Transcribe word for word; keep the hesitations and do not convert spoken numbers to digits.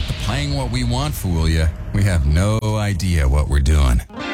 let the playing what we want fool you. We have no idea what we're doing.